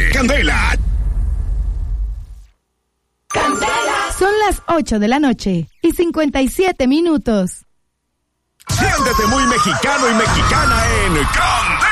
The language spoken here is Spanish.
Candela. Son las 8 de la noche y 57 minutos. Siéntete muy mexicano y mexicana en Candela.